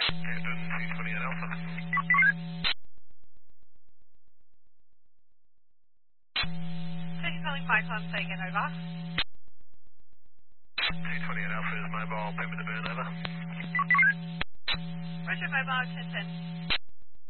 Captain, 228 Alpha. City calling 5 times, say again, over. 228 Alpha is mobile, payment to burn over. Roger, mobile, 1010.